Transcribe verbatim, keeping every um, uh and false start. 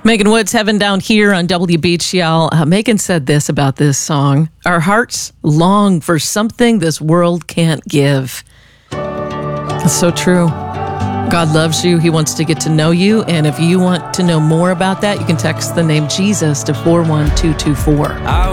Megan Woods, Heaven Down Here on W Beach, y'all. Uh, Megan said this about this song. Our hearts long for something this world can't give. It's so true. God loves you. He wants to get to know you. And if you want to know more about that, you can text the name Jesus to four one two two four.